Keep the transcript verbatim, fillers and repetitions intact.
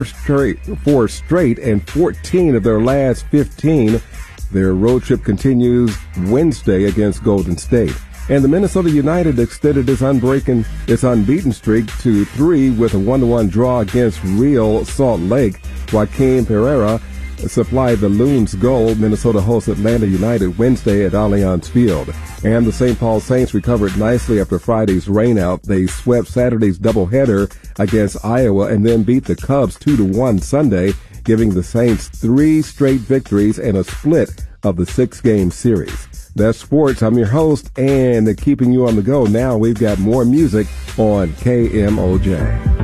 straight, four straight and fourteen of their last fifteen. Their road trip continues Wednesday against Golden State. And the Minnesota United extended its unbreaken, its unbeaten streak to three with a one-to-one draw against Real Salt Lake. Joaquin Pereira supplied the Loons goal. Minnesota hosts Atlanta United Wednesday at Allianz Field. And the Saint Paul Saints recovered nicely after Friday's rainout. They swept Saturday's doubleheader against Iowa and then beat the Cubs two to one Sunday, giving the Saints three straight victories and a split of the six-game series. That's sports. I'm your host, and keeping you on the go now, we've got more music on K M O J.